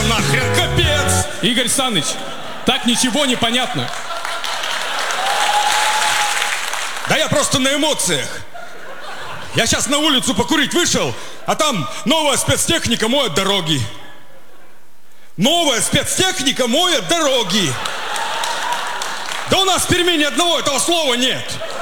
нахрен, капец! Игорь Саныч, так ничего не понятно. Да я просто на эмоциях. Я сейчас на улицу покурить вышел, а там новая спецтехника моет дороги. Новая спецтехника моет дороги. Да у нас в Перми ни одного этого слова нет.